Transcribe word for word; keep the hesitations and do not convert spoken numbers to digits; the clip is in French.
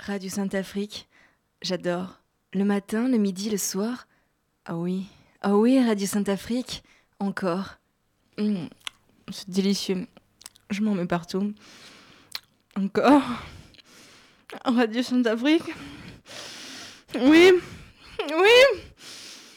Radio Sainte-Afrique, j'adore. Le matin, le midi, le soir. Ah oui, ah oui, Radio Sainte-Afrique, encore. Mmh, c'est délicieux. Je m'en mets partout. Encore. Radio Sainte-Afrique. Oui, oui.